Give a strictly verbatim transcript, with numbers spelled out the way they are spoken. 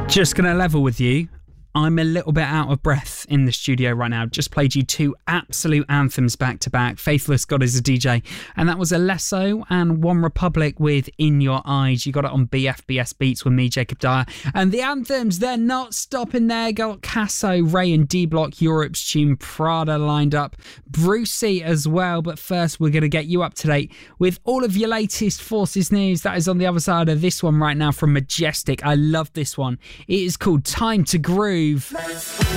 Just gonna level with you. I'm a little bit out of breath in the studio right now. Just played you two absolute anthems back to back. Faithless God is a D J. And that was Alesso and One Republic with In Your Eyes. You got it on B F B S Beats with me, Jacob Dyer. And the anthems, they're not stopping there. Got Casso, Ray and D-Block, Europe's tune, Prada lined up. Brucey as well. But first, we're going to get you up to date with all of your latest Forces news. That is on the other side of this one right now from Majestic. I love this one. It is called Time to Groove.